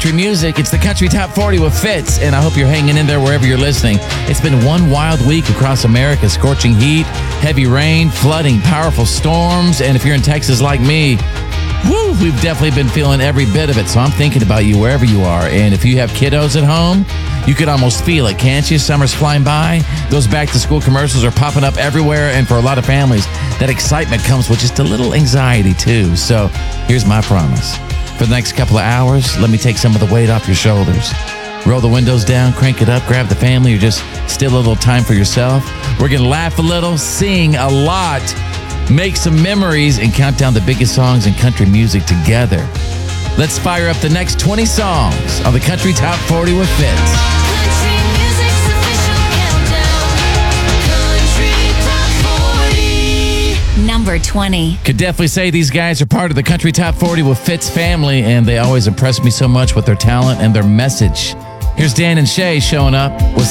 country music. It's the Country Top 40 with Fitz, and I hope you're hanging in there wherever you're listening. It's been one wild week across America. Scorching heat, heavy rain, flooding, powerful storms, and if you're in Texas like me, woo, we've definitely been feeling every bit of it. So I'm thinking about you wherever you are. And if you have kiddos at home, you could almost feel it, can't you? Summer's flying by. Those back-to-school commercials are popping up everywhere. And for a lot of families, that excitement comes with just a little anxiety, too. So here's my promise. For the next couple of hours, let me take some of the weight off your shoulders. Roll the windows down, crank it up, grab the family, or just steal a little time for yourself. We're going to laugh a little, sing a lot, make some memories, and count down the biggest songs in country music together. Let's fire up the next 20 songs on the Country Top 40 with Fitz. Country music's official countdown. Country Top 40. Number 20. Could definitely say these guys are part of the Country Top 40 with Fitz family, and they always impress me so much with their talent and their message. Here's Dan and Shay showing up with